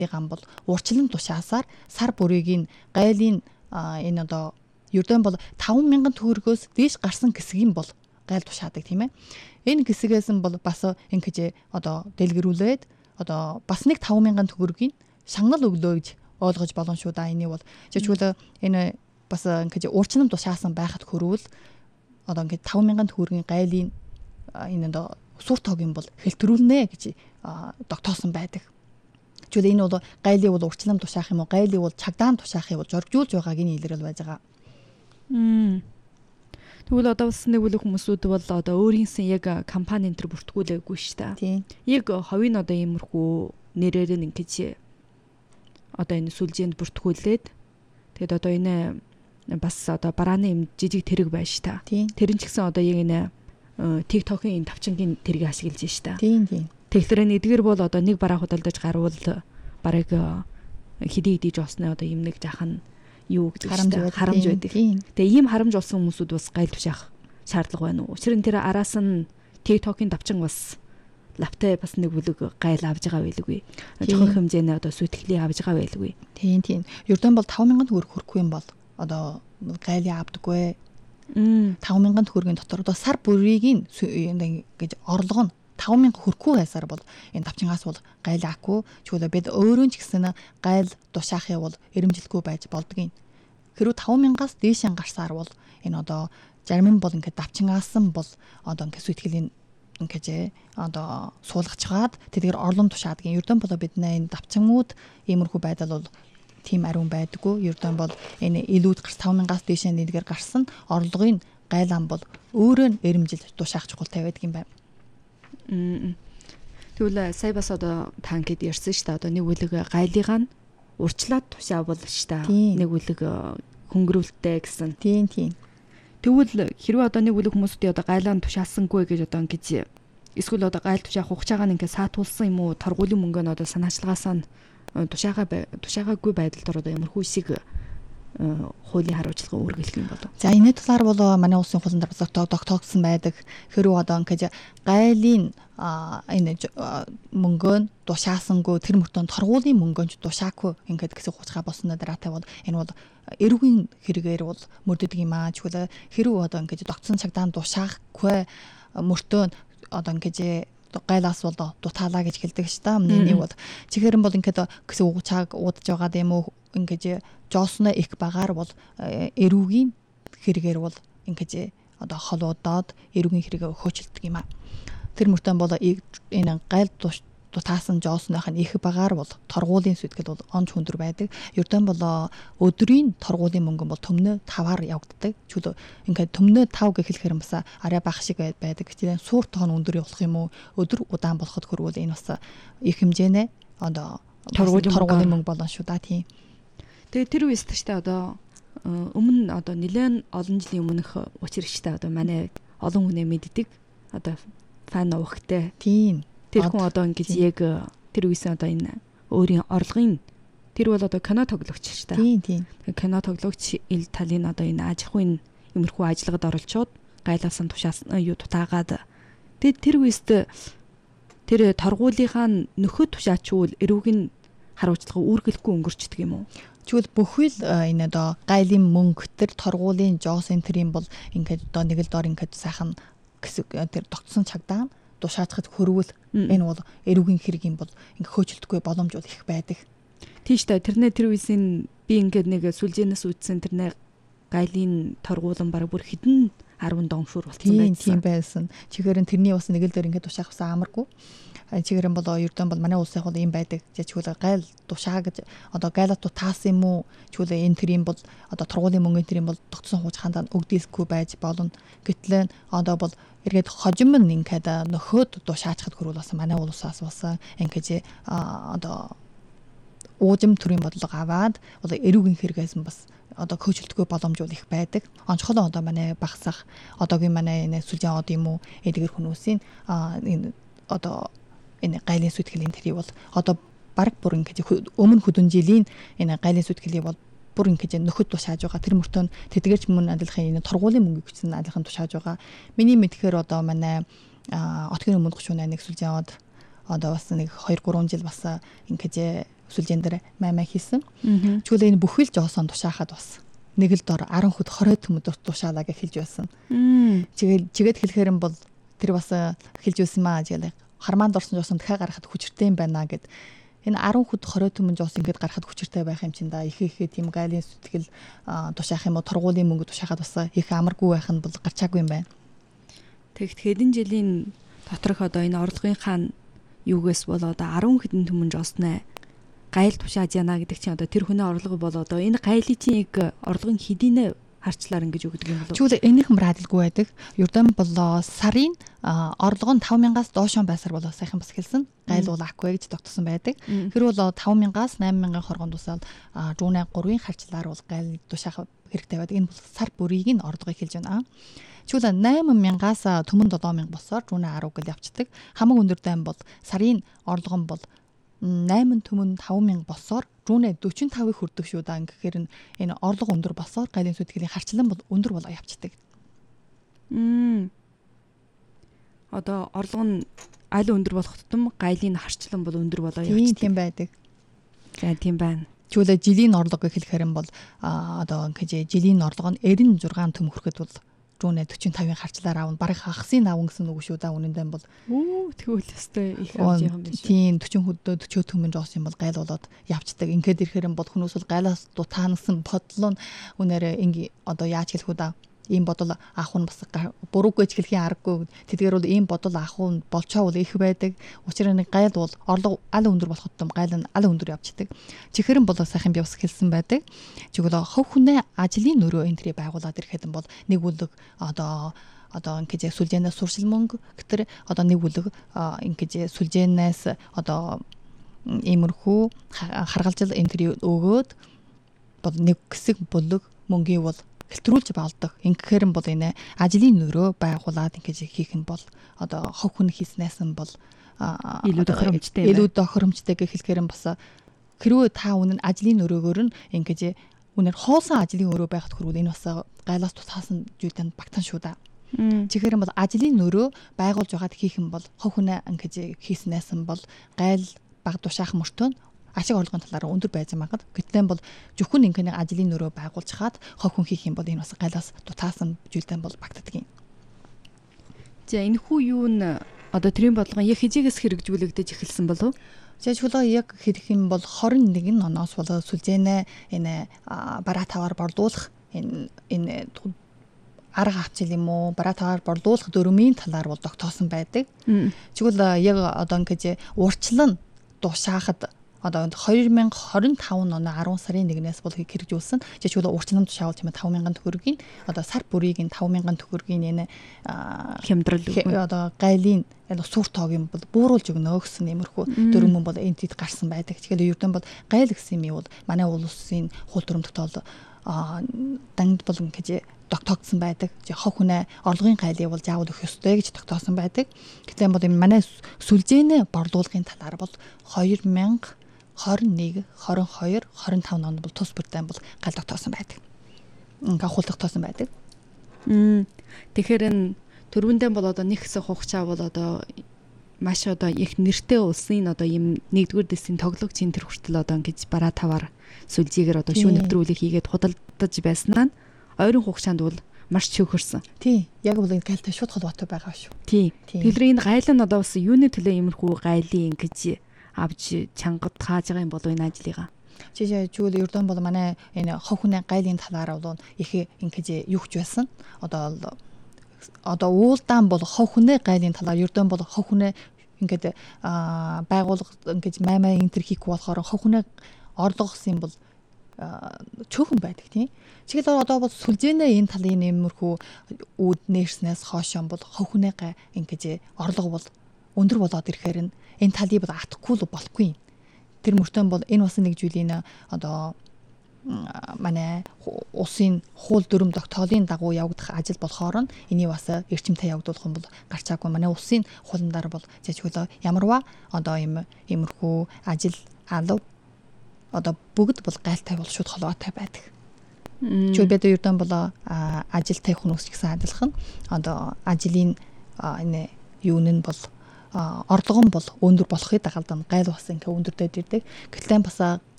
гам бол урчлан тушаасаар сар бүрийг гайлын энэ одоо ердөө бол 5,000 төгрөгөөс дээш гарсан хэсгийн бол гайл тушаадаг тийм ээ. Энэ хэсгээс нь бол бас ингэж одоо дэлгэрүүлээд одоо бас нэг 5,000 төгрөгийг шагнал өглөө гэж ойлгож болно шүү да. Энийг бол жишээлбэл энэ бас ингэж урчлан тушаасан байхад хөрвөл одоо ингэ 5,000 төгрөгийн гайлын энэ одоо сүр тогийн бол хэлтрүүлнэ гэж тогтоосон байдаг. Жишээлбэл энэ бол гайлыг бол урчлан тушаах юм уу, гайлыг бол чагдаан тушаахыг бол зоржуулж байгааг нь илэрэл байж байгаа. Тэгвэл одоо бас нэг бүлэг хүмүүсүүд бол одоо өөрийнхөө яг компани энэ төр бүртгүүлээгүй шүү дээ. Яг ховын одоо иймэрхүү нэрээр нь ингэж одоо энэ сүлжээнд бүртгүүлээд тэгэд одоо энэ бас одоо барааны юм жижиг тэрэг байж та. Тэр нь ч гэсэн одоо яг энэ TikTok-ын тавчингийн тэргийг ашиглаж шүү дээ. Тэгэхээр эдгээр бол одоо нэг бараа худалдаж гарвал барыг хэдий жоосны одоо юм нэг жахан юу гэж харамж байдаг. Тэгээ ийм харамж болсон хүмүүсүүд бас гайл тушаах шаардлага байна уу? Учир нь тэр араас нь TikTok-ын давчин бас лавтай бас нэг бүлэг гайл авж байгаа байлгүй. Жохох хэмжээний одоо сүтгэлийн авж байгаа байлгүй. Тийм. Ердөө бол 5,000 төгрөг хүрэхгүй юм бол одоо гайлыг авдаггүй. 5,000 төгрөгийн дотор одоо сар бүрийг ингэж орлого нь 5,000 хүрэхгүй байсаар бол энэ давчингаас бол гайл авахгүй. Чүлээ бид өөрөө ч гэсэн гайл тушаахыг бол эрэмжилгүй байж болдгийн. Хэрвээ 5,000-аас дээш гарсаар бол энэ одоо зарим нь бол ингээд давчингаас нь бол одоо ингээд сүтгэлийн ингэж одоо суулгаж чагаад тэдгээр орлон тушаадгийн ердөө бол бид энэ давчингууд иймэрхүү байдал бол тийм ариун байдаггүй. Ердөө бол энэ илүүд 5,000-аас дээш нэгдгээр гарсан орлогын гайлан бол өөрөө нь эрэмжилж тушаах чухалтай байдаг юм байна. Тэгвэл сая бас одоо та ингээд ярьсан шүү дээ. Одоо нэг бүлэг гайлыгаа нь урчлаад тушаавал шүү дээ. Нэг бүлэг хөнгөрүүлэлттэй гэсэн. Тийм. Тэгвэл хэрвээ одоо нэг бүлэг хүмүүсийн одоо гайлаа тушаасангүй гэж одоо ингэж эсвэл одоо гайл тушаах хугацааг нь ингээд саатуулсан юм уу? Торгуулийн мөнгөө нь одоо санаачлагаас нь тушаагаагүй байдалд одоо ямархүү шиг хуулийн хариуцлага үүргэх юм болов. За энэ талаар бол манай улсын хуулийн дараа тогтоогдсон байдаг. Хэрвээ одоо ингэж гайлын энэ мөнгөө тушаасангүй тэр мөртөө торгуулийн мөнгөнд тушаагүй ингээд гэсэн хуцгаа болсны дараатай бол энэ бол эрүүгийн хэрэгээр бол мөрдөдөг юм аа. Чүлээ хэрвээ одоо ингэж тогтсон цагдаан тушаахгүй мөртөө одоо ингэж гайлаас бол дутаалаа гэж хэлдэг ш та. Миний бол чихэр нь бол ингээд гэсэн угчааг уудаж байгаа юм уу ингэж жоосноо их багаар бол эрүүгийн хэрэгээр бол ингэж одоо холуудаад эрүүгийн хэрэгээ хөөцөлдөг юм аа. Тэр мөртөө бол энэ гайл дутаасан жоосных нь их багаар бол торгуулийн сүтгэл бол онц хүндэр байдаг. Ердөө бол өдрийн торгуулийн мөнгө бол төмнөө 5-аар явагддаг. Чүлээ ингээд төмнөө 5 гэх хэлэхээр бас арай бага шиг байдаг. Гэтэл суур тоон өндөр явах юм уу? Өдөр удаан болоход хөрвөл энэ бас их хэмжээний одоо торгуулийн мөнгө болно шүү да тийм. Тэгээ тэр үеэс тааштай одоо өмнө одоо нэлээд олон жилийн өмнөх учир штэ одоо манай олон хүнээ мэддэг одоо фан уухтай. Тийм. Тэр хүн одоо ингэж яг тэр үеийн одоо энэ өөрийн орлогын тэр бол одоо кино тоглогч шүү дээ. Тийм. Кино тоглогч ил талын одоо энэ аж ахуйн имерхүү ажиллагад оролцоод гайлаасан тушаасан юу тутаагаад тэр үеэст тэр торгуулийнхаа нөхөд тушаачвал эрүүгийн хариуцлага үүргэлэхгүй өнгөрчдөг юм уу? Чүл бүхэл энэ одоо гайлын мөнгө тэр торгуулийн жоос энэ төрийн бол ингээд одоо нэг л доор ингээд сайхан тэр тогтсон цагдаа тушаачхад хөрвөл энэ бол эрүүгийн хэрэг юм бол ингээд хөөцөлдөхгүй боломж бол их байдаг. Тийш та тэрнээ тэр үеийн би ингээд нэг сүлжээнээс үтсэн тэрнээ гайлын торгуулан баг бүр хэдэн 10 домшуур болсон байсан. Тийм байсан. Чихэр нь тэрний бас нэг л дээр ингээд тушаах ус амаргүй. Чихэр нь бол ердөө бол манай улсын хол юм байдаг. Чүлээ гайл тушаа гэж одоо гайлаа тутаасан юм уу? Чүлээ энэ тэр юм бол одоо тургуулийн мөнгөний тэр юм бол тогтсон хуучхаанд өгдөөсгүй байж болно. Гэтэл одоо бол эргээд хожим нь ингээд нөхөд тушаачхад хөрвөл бас манай улсаас бас ингээд одоо уужим төрийн бодлого аваад одоо эрүүгийн хэрэгээс нь бас одоо хөөцөлдөггүй боломж бол их байдаг. Онцгой одоо манай багсах одоогийн манай энэ сүлжээ од юм уу эдгээр хүмүүсийн энэ одоо энэ гайлын сүтгэлийн тэрий бол одоо баг бүр ингэж өмнө хөдөн жилийн энэ гайлын сүтгэлийг бол бүр ингэж нөхөд тушааж байгаа. Тэр мөртөө тэдгэрч мөн адилхан энэ торгуулийн мөнгө гэсэн адилхан тушааж байгаа. Миний мэдхээр одоо манай отгийн өмнөх гүшүүн нэг сүлжээ од одоо бас нэг 2-3 жил бас ингэж сүлжээн дээр маймаа хийсэн. Чүлээ энэ бүхэл жоосон тушаахад бас нэг л дор 10 хүд 20 төмөд тушаалаа гэж хэлж байсан. Чигээд хэлэхээр нь бол тэр бас хэлж байсан маа жигээ хармаанд орсон жоосон дахиад гарахад хүчтэй юм байна гэд энэ 10 хүд 20 төмөн жоос ингээд гарахад хүчтэй байх юм чин да. Их тийм гайлын сэтгэл тушаах юм уу торгуулийн мөнгө тушаахад бас их амаргүй байх нь бол гарчаагүй юм байна. Тэгэхэд хэдэн жилийн доторх одоо энэ орлогынхаа юугээс бол одоо 10 хэдэн төмөн жоосноо гайл тушааж яана гэдэг чинь одоо тэр хүний орлого бол одоо энэ гайлын орлогын хэдийнэ харчлаар ингэж өгдөг юм болов уу? Чүлээ энийхэн браадалгүй байдаг. Ердөө бол сарын орлого нь 5,000-аас доошоо байсаар бол сайхан бас хэлсэн. Гайл бол аквэ гэж тогтсон байдаг. Тэр бол 5,000-аас 8,000 хоргонд тусаал жуунаа 3-ын харчлаар бол гайл тушаах хэрэгтэй байдаг. Энэ бол сар бүрийг нь орлогыг хэлж байна. Чүлээ 8,000-аас төмөн 7,000 босоор жуунаа 10 гэл явцдаг. Хамаг өндөр дан бол сарын орлого нь бол 8 төмөн 5,000 босоор рүүнэ 45-ыг хүрдэг шүү даа. Гэхээр энэ орлого өндөр босоор гайлын сүтгэлийн харчлан бол өндөр болоо явцдаг. Одоо орлого нь аль өндөр болох тутам гайлын харчлан бол өндөр болоо явцдаг. Тийм байдаг. За тийм байна. Чүлээ жилийн орлого гэхэлхээр нь бол одоо ингэж жилийн орлого нь 96 төм хүрэхэд бол рүүнэ 45-ын харчлаар аавн бараг хагсын аавн гэсэн үг шүү даа. Үнэндээ бол тэгвэл өстэй их авч юм биш үү? Тийм 40 хөдөө 40 төмөн жоос юм бол гайл болоод явцдаг. Ингээд ирэхээр нь бол хүмүүс бол гайлаас дутаансан бодлоо үнээрээ ингээ одоо яаж хэлэх үү да. Ийм бодол авах нь бас буруугүй ч хэлхийн аргагүй. Тэдгээр бол ийм бодол авах нь болчоо бол их байдаг. Учир нь гайл бол орлого аль өндөр болоход том гайл нь аль өндөр явцдаг. Чихэрэн бол сайхан би бас хэлсэн байдаг. Чигвэл хов хүнээ ажлын нөрөө энтрий байгуулад ирэхэд нь бол нэг үлэг одоо ингэж сүлжээнээс суршил мөнгө гэтэр одоо нэг үлэг ингэж сүлжээнээс одоо иймэрхүү харгалзал энтрий өгөөд бол нэг хэсэг бүлэг мөнгөний бол хэлтрүүлж баалдаг. Ингэхээр нь бол энэ ажлын нөрөө байгуулад ингэж хийх нь бол одоо хов хүн хийснээс нь бол илүү тохиромжтой гэх хэлэхээр нь бас хэрвээ та үнэн ажлын нөрөөгөр нь ингэж үнээр хоосон ажлын өрөө байхад хүрвэл энэ бас гайлаас тусаасан зүйлтэй багтан шүү да. Чихэр нь бол ажлын нөрөө байгуулж байгаад хийх юм бол хов хүн ингэж хийснээс нь бол гайл баг тушаах мөртөө ашиг орлогын талаар өндөр байж магад. Гэтэл бол зөвхөн ингээд ажлын нөрөө байгуулж хаад хов хүн хийх юм бол энэ бас гайлаас дутаасан зүйлтэй бол багтдаг юм. За энэ хүү юу н одоо тэрийн бодлого яг хизээгээс хэрэгжүүлэгдэж эхэлсэн болов? За чулуу яг хэрэг юм бол 21 оноос болоод сүлжээнэ энэ бараа таваар борлуулах энэ арга хавцал юм уу бараа таваар борлуулах дөрмийн талаар бол тогтоосон байдаг. Чигвэл яг одоо ингээд урчлан тушаахад одоо 2025 оны 10 сарын 1-ээс бол хэрэгжүүлсэн. Жишээлбэл урчлан тушаавал тийм 5,000 төгрөгийн одоо сар бүрийг 5,000 төгрөгийн энэ хямдрал одоо гайлын сур тоогийн бол бууруулж өгнө гэсэн иймэрхүү дөрмөн бол энтэд гарсан байдаг. Тэгэхээр ердөн бол гайл гэсэн юм бол манай улсын хууль дүрмдэгт бол дангид бол ингэж тогтоогдсон байдаг. Хов хүнээ орлогын гайлыг бол заавал өгөх ёстой гэж тогтоосон байдаг. Гэтэл бол манай сүлжээнэ борлуулгын талаар бол 2021, 22, 25 онд бол тус бүрдэн бол гайл тогтоосон байдаг. Ингээ хууль тогтоосон байдаг. Тэгэхээр энэ төрөндөө бол одоо нэг хэсэг хугацаа бол одоо маш одоо их нэртэй улсын одоо ийм нэгдүгээр дэсийн тоглогчийн тэр хүртэл одоо ингэж бараа таваар сүлжээгээр одоо шүүн нэвтрүүлэг хийгээд худалдаж байснаа нь ойрын хугацаанд бол маш чөөхөрсөн. Тий. Яг бол энэ гайлтай шууд холбоотой байгаа шүү. Тий. Тэгэхээр энэ гайл нь одоо бас юуны төлөө иймэрхүү гайлын ингэж авч чангад хааж байгаа юм болов энэ ажлыгаа. Жишээ чүл ердөн бол манай энэ хов хүнээ гайлын талаар бол их ингэж юуч байсан. Одоо уулдаан бол хов хүнээ гайлын талаар ердөн бол хов хүнээ ингээд байгуулга ингэж маймаа интер хийх болохоор хов хүнээ орлогосон бол чөөхөн байдаг тийм. Чигээр одоо бол сүлжээнэ энэ талын нэмэрхүү үүд нэрснээс хоошоо бол хов хүнээ ингэж орлого бол өндөр болоод ирэхээр энэ талыг бол атахгүй л болохгүй юм. Тэр мөртөө бол энэ бас нэг зүйлийн одоо манай улсын хууль дүрм тогтоолын дагуу явагдах ажил болохоор энийг бас эрчимтэй явагдуулах юм бол гарчаагүй. Манай улсын хуулиндаар бол жижигхөлөө ямарваа одоо иймэрхүү ажил алав одоо бүгд бол гайлтай бол шууд холбоотой байдаг. Чүл бид ердөн бол ажилтай хүмүүс гэсэн адилхан одоо ажлын энэ юун нь бол орлого нь бол өндөр болохыг дагалдан гайл бас ингээ өндөрдөд ирдэг. Гэтэл бас